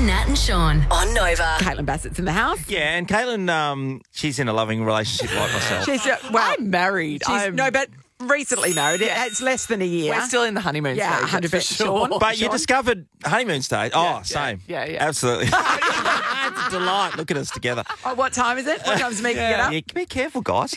Nat and Sean on Nova. Caitlin Bassett's in the house. Yeah, and Caitlin, she's in a loving relationship like myself. She's I'm married. but recently married. Yeah. It's less than a year. We're still in the honeymoon Yeah, stage. 100%. for sure. Sean? But you discovered honeymoon stage. Yeah, Same. yeah. Absolutely. It's a delight. Look at us together. Oh, what time is it? What time's Megan get up? Yeah, be careful, guys.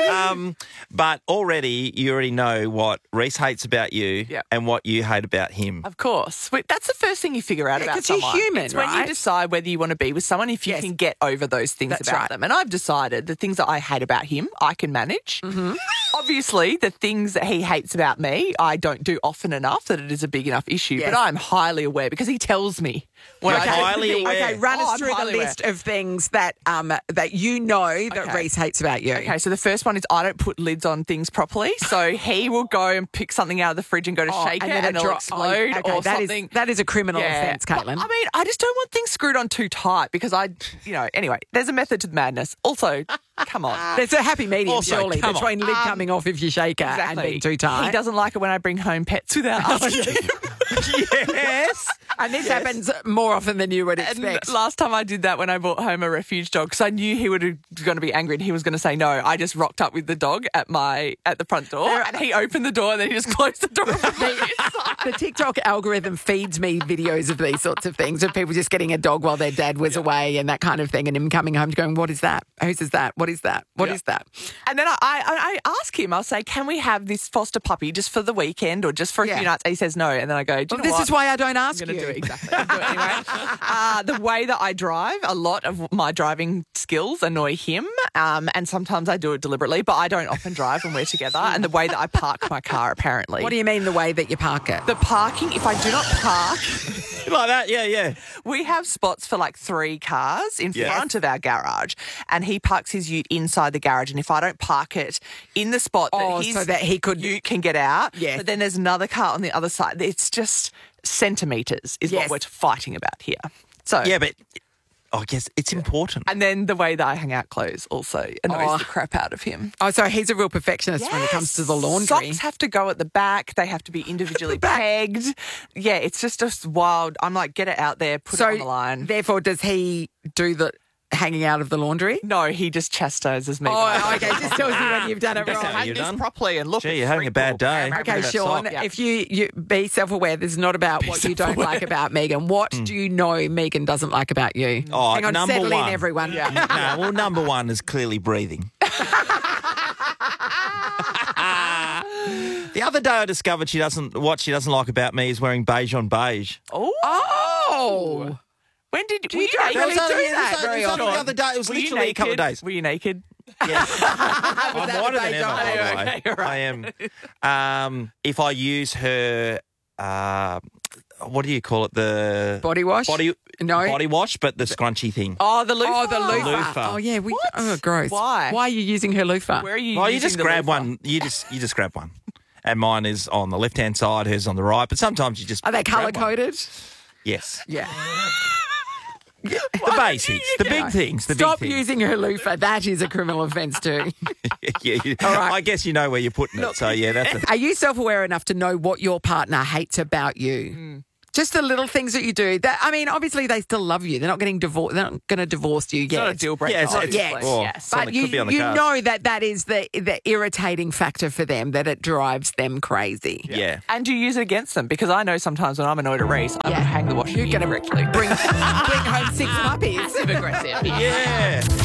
But you already know what Reese hates about you Yeah. and what you hate about him. Of course. That's the first thing you figure out about 'cause you're someone. human, it's when you right? decide whether you want to be with someone, if you Yes. can get over those things That's about right. them. And I've decided the things that I hate about him, I can manage. Mm-hmm. Obviously, the things that he hates about me, I don't do often enough that it is a big enough issue. Yes. But I'm highly aware because he tells me when You're I do highly things. aware. Okay, run us I'm through the highly aware. list of things that that you know that Okay. Reese hates about you. Okay, so the first one is I don't put lids on things properly. So he will go and pick something out of the fridge and go to shake it then and it'll explode or that is- something. that is a criminal offence, But, Caitlin. I mean, I just don't want things screwed on too tight because anyway, there's a method to the madness. Also, come on. There's a happy medium, Also, surely, come on. between lid coming off if you shake it and being too tight. He doesn't like it when I bring home pets without asking him. Yes. And this happens more often than you would And expect. last time I did that when I brought home a refuge dog, because I knew he was going to be angry and he was going to say no. I just rocked up with the dog at the front door, and he opened the door and then he just closed the door. The TikTok algorithm feeds me videos of these sorts of things, of people just getting a dog while their dad was away and that kind of thing, and him coming home going, what is that? Whose is that? What is that? What is that? And then I ask him, I'll say, can we have this foster puppy just for the weekend or just for a few nights? And he says no. And then I go, do you know This what? is why I don't ask I'm you. going to do it exactly. I'll do it anyway. The way that I drive, a lot of my driving skills annoy him, and sometimes I do it deliberately, but I don't often drive when we're together. And the way that I park my car, apparently. What do you mean the way that you park it? The parking, if I do not park, Like that, yeah. we have spots for like 3 cars in front of our garage, and he parks his ute inside the garage. And if I don't park it in the spot that his so that he could ute can get out, Yes. but then there's another car on the other side. It's just centimetres is Yes. what we're fighting about here. So Yeah, but I guess it's important. and then the way that I hang out clothes also annoys the crap out of him. Oh, so he's a real perfectionist when it comes to the laundry. Socks have to go at the back. They have to be individually pegged. Yeah, it's just wild. I'm like, get it out there, put it on the line. Therefore, does he do the hanging out of the laundry? No, he just chastises me. Oh, okay. Just tells you when you've done it That's wrong. how Hang you're this done. properly and look. Gee, it's you're having a bad day. Okay, That Sean, sock. if you be self-aware, this is not about what you don't like about Megan. What do you know Megan doesn't like about you? Oh, Hang on, number settle one. in, everyone. No, number one is clearly breathing. The other day I discovered what she doesn't like about me is wearing beige on beige. Oh. When did you you don't really naked? do that very It was only often. the other day. It was Were you literally a couple of naked? days. Were you naked? Yes. I'm that whiter the than beige ever, on by the way. Okay, right. I am. If I use her, what do you call it? The Body wash? body wash, but the scrunchy thing. Oh, the loofah. Oh, the loofah. Loofah. Oh, yeah. Oh, gross. Why? Why are you using her loofah? Where are you? Well, you using just the grab loofah? one. You just grab one, and mine is on the left-hand side. Hers on the right. But sometimes you just Are they grab one. colour-coded? Yes. Yeah. The basics, the big things. Stop big things. using her loofah. That is a criminal offence too. right. I guess you know where you're putting it. So yeah, that's. Are you self-aware enough to know what your partner hates about you? Just the little things that you do. Obviously they still love you. They're not getting divorced. They're not going to divorce you It's not a yet. deal breaker. Yeah, it's not- obviously. Yes. Well, Yes. something But you could be on the you cards. know that is the irritating factor for them, that it drives them crazy. Yeah. And you use it against them because I know sometimes when I'm annoyed at Reese, I'm going to hang the washing You're going to directly. bring home 6 puppies. Passive aggressive. Yeah.